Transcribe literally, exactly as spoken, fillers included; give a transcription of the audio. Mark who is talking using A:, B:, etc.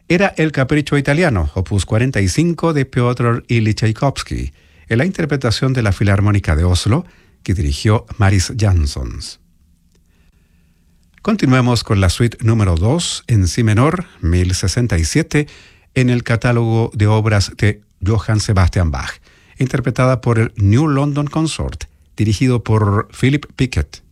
A: era El Capricho Italiano, opus cuarenta y cinco de Piotr Ilyich Tchaikovsky, en la interpretación de la Filarmónica de Oslo, que dirigió Maris Jansons. Continuemos con la suite número dos en si menor, mil sesenta y siete, en el catálogo de obras de Johann Sebastian Bach, interpretada por el New London Consort, dirigido por Philip Pickett.